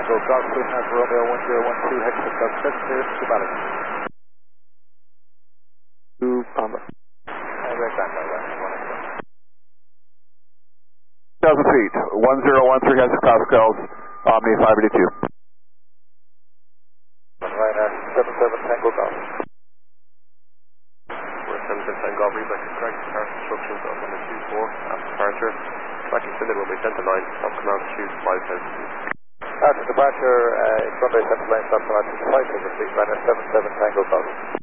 Tango Golf, Queen Alpha Romeo 1012, Hector Golf 7 clear to balance. To Pamba. Red Band, right, 1,000 feet, 1013 has Costco's Omni 582. Right, 77 Tango Golf. We're 77 Tango Golf, read correct start instructions on number 24 after departure. Track extended runway center line, stop command to shoot 5,000 feet. After departure, runway center line, stop command to 5,000 feet, right, 77 Tango Golf.